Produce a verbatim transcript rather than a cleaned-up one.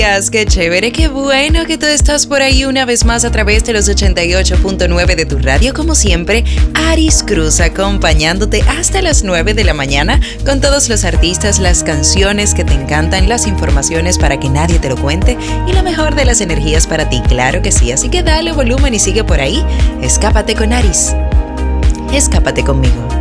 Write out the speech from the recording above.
Qué chévere, qué bueno que tú estás por ahí una vez más a través de los ochenta y ocho punto nueve de tu radio. Como siempre, Aris Cruz acompañándote hasta las nueve de la mañana con todos los artistas, las canciones que te encantan, las informaciones para que nadie te lo cuente y lo mejor de las energías para ti, claro que sí. Así que dale volumen y sigue por ahí. Escápate con Aris. Escápate conmigo.